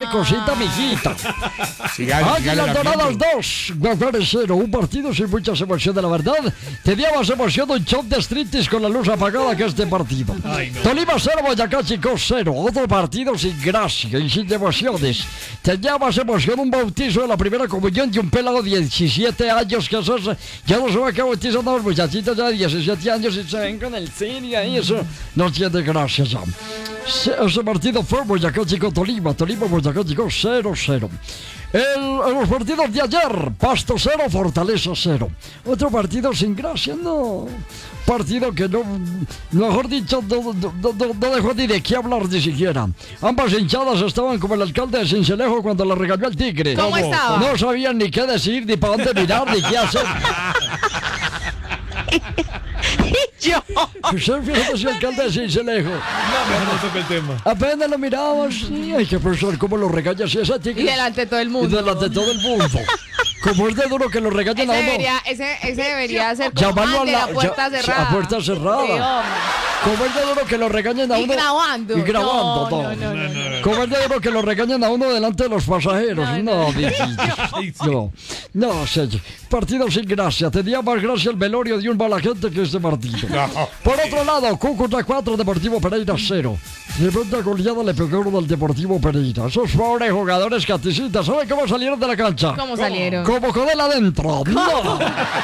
cosita, mijita. Águilas Doradas 2, Jaguares 0. Un partido sin muchas emociones, la verdad. Tenía más emoción un show de striptease con la luz apagada que este partido. Ay, no. Tolima 0, Boyacá Chico 0. Otro partido sin gracia y sin emociones. Tenía más emoción un bautizo de la primera comunión de un pelado de 17 años que eso ya no se va a quedar bautizando a los muchachitos ya de 17 años y se ven con el cine y eso no tiene gracia ya. Ese partido fue Boyacá Chico Tolima, Boyacá Chico 0-0. Los partidos de ayer, Pasto 0, Fortaleza 0. Otro partido sin gracia, no. Partido que no, mejor dicho, no dejó ni de qué hablar ni siquiera. Ambas hinchadas estaban como el alcalde de Sincelejo cuando le regañó al Tigre. ¿Cómo estaba? No sabían ni qué decir, ni para dónde mirar, ni qué hacer. Yo. Usted fíjate si alcalde de Sincelejo. No, mejor no toque el tema. Apenas lo mirábamos, sí, hay que pensar cómo lo regaña si esa Tigre. Y delante de todo el mundo. Y delante de todo el mundo. Como es de duro que lo regañen a uno. Ese debería ser como Llamarlo de la puerta cerrada. A puerta cerrada. Sí, hombre. Como es de duro que lo regañen a Y uno. grabando. Y grabando, No. No. Como es de duro que lo regañen a uno delante de los pasajeros. No, no, señor. Partido sin gracia. Tenía más gracia el velorio de un mala gente que este partido. No. Por otro lado, Cúcuta 4, Deportivo Pereira 0. De pronto goleada le pegaron al Deportivo Pereira. Esos pobres jugadores caticitas, ¿saben cómo salieron de la cancha? ¿Cómo salieron? Como con él adentro. No.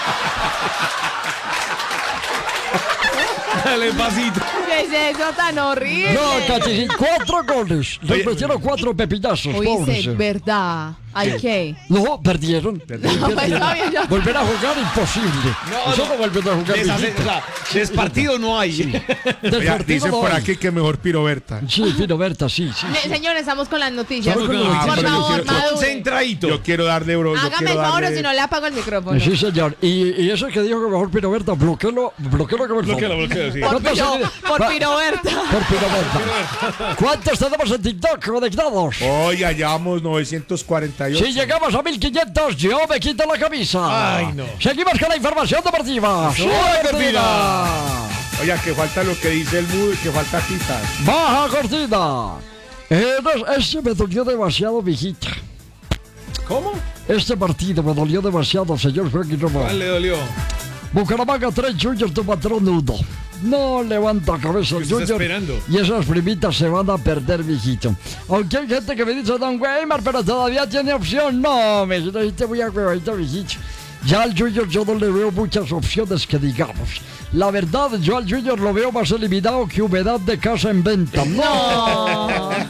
Dale, pasito. ¿Qué es eso tan horrible? No, casi 4 goles. Les metieron 4 pepinazos. Oíste, verdad. ¿Hay qué? No, perdieron. No, pues, está bien, ya. Volver a jugar imposible. Eso no vuelven a jugar. Despartido no hay. Dicen por aquí que mejor Piroberta. Sí, Piroberta, sí. Señores, estamos con las noticias. Estamos con las Por noticias. favor, madure. Concentradito. Yo quiero darle, bro. Hágame el favor o si no le apago el micrófono. Sí, señor. Y eso que dijo que mejor Piroberta, bloquealo que me Bloqueo, sí. Por Piroberta. Por Piroberta. ¿Cuántos tenemos en TikTok conectados? Hoy hallamos 948. Si llegamos a 1500, yo me quito la camisa. Ay, no. Seguimos con la información deportiva. Cortina. Oiga, que falta lo que dice el Mood, que falta quitas. Baja cortina. Este me dolió demasiado, mijita. ¿Cómo? Este partido me dolió demasiado, señor Joaquín Román. ¿Cuál le dolió? Bucaramanga 3, Junior tu patrón 1. No levanta cabeza el ¿Qué está Junior. esperando? Y esas primitas se van a perder, mijito. Aunque hay gente que me dice, don Weimar, pero todavía tiene opción. No, me dijiste muy a huevito, mijito. Ya al Junior yo no le veo muchas opciones que digamos. La verdad, yo al Junior lo veo más eliminado que humedad de casa en venta. ¡No!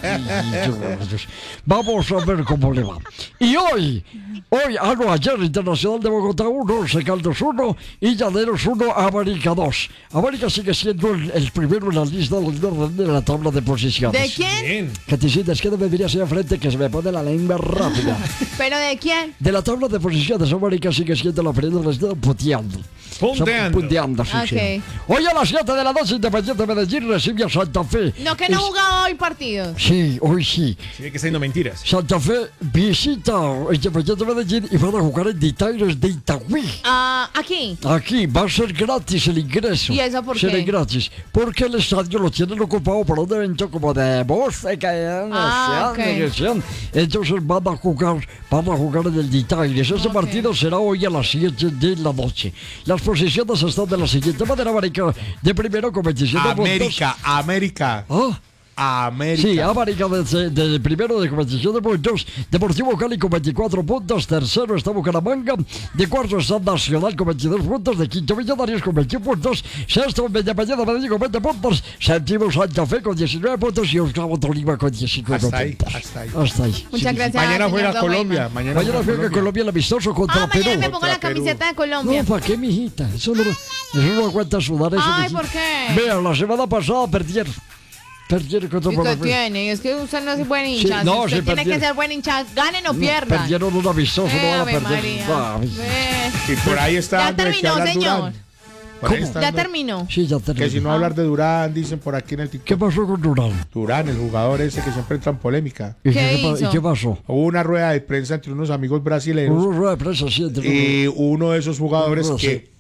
Vamos a ver cómo le va. Y ayer Internacional de Bogotá 1, Once Caldas 1 y Llaneros 1, América 2. América sigue siendo el primero en la lista de la tabla de posiciones. ¿De quién? Bien. Caticita, es que no me miras hacia frente que se me pone la lengua rápida. ¿Pero de quién? De la tabla de posiciones, América sigue siendo la primera, la está puteando. Punteando. Sí, sí. Ok. Hoy a las 7 de la noche, Independiente Medellín recibe a Santa Fe. No, que no jugaba hoy partidos. Sí, hoy sí. Sigue que siendo mentiras. Santa Fe visita a Independiente Medellín y van a jugar en Ditaires de Itagüí. Aquí. Aquí va a ser gratis el ingreso. ¿Y eso por Será qué? gratis. Porque el estadio lo tienen ocupado para un evento como de música. Ok. Entonces van a jugar en el Ditaires. Este Ok. partido será hoy a las 7 de la noche. Las posiciones están de la siguiente manera, América. De primero con 27 puntos. América. ¿Ah? América. Sí, América de primero de 27 puntos. Deportivo Cali con 24 puntos. Tercero está Bucaramanga. De cuarto está Nacional con 22 puntos. De quinto Millonarios con 21 puntos. Sexto Independiente Medellín con 20 puntos. Séptimo Santa Fe con 19 puntos. Y octavo Tolima con 19 Hasta ahí, puntos. hasta ahí. Hasta ahí. Muchas Sí. gracias. Mañana señor juega Don Colombia. Weimar. Mañana Mañana juega Colombia el amistoso contra Perú. Mañana me pongo la Contra Perú. camiseta de Colombia. No, ¿para qué, mijita? Eso no aguanta sudar eso. Ay, mijita. ¿por qué? Vea, la semana pasada perdieron. Perdieron contra ¿Y qué Paraguay. tiene? Es que usted no es buen hincha. Sí, no, usted sí, tiene que perdieron. ser buen hincha. Ganen o pierdan. Perdieron un amistoso, no van a Ave perder. María. Ah, Ve. Y por ahí está. Ya dando de qué terminó, hablar señor. Durán. Por ahí ¿Cómo? está Ya dando- terminó. Sí, ya Que si terminó. no hablar de Durán, dicen por aquí en el ¿Qué TikTok. pasó con Durán? Durán, el jugador ese que siempre entra en polémica. ¿Y ¿Qué ¿Y hizo? qué pasó? Hubo una rueda de prensa entre unos amigos brasileños Una rueda de prensa, sí, entre y uno de esos jugadores No sé. que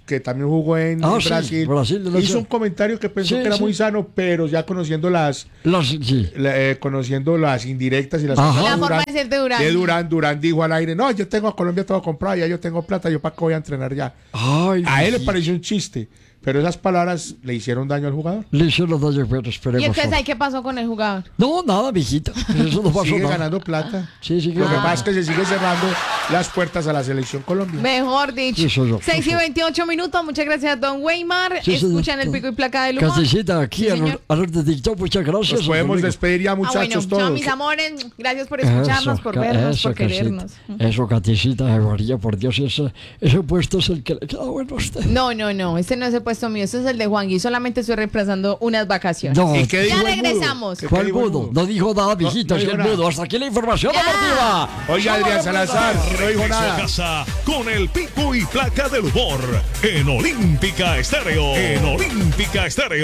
que también jugó en Sí, Brasil, Brasil de la hizo selección. un comentario que pensó Sí, que era sí. muy sano, pero ya conociendo Sí. conociendo las indirectas y las Ajá. cosas La de forma de ser de Durán. Durán dijo al aire, no, yo tengo a Colombia todo comprado, ya yo tengo plata, yo para qué voy a entrenar ya. Ay, A él le sí. pareció un chiste, pero esas palabras le hicieron daño al jugador. Le hicieron daño, pero ¿Y esperemos. entonces ahí qué pasó con el jugador? No, nada, mijito. Eso no pasó Sigue nada. ganando plata. Sí, sí, Lo que ganando. pasa es que se sigue cerrando las puertas a la selección Colombia. Mejor dicho. Sí, soy yo. 6:28 minutos. Muchas gracias, don Weimar. Sí, señor. Escuchan el pico y placa del humor. Casecita, aquí Sí, a señor. los de TikTok, muchas gracias. Nos podemos Rodrigo. despedir ya, Bueno, muchachos, chao, todos. mis amores. Gracias por escucharnos, por vernos, por Casita. querernos. Eso, Catecita de María, por Dios, ese puesto es el que le queda bueno a usted. No, este no es el puesto mío, este es el de Juangui. Solamente estoy reemplazando unas vacaciones. No, ¿Y qué Ya dijo el mudo? regresamos. ¿Qué ¿cuál dijo el mudo? No dijo nada, mijito, no es dijo el nada. mudo. Hasta aquí la información Ya. deportiva. Oye, Adrián Salazar, no dijo Regreso a nada. casa con el pico y placa del humor en Olímpica Estéreo. En Olímpica Estéreo.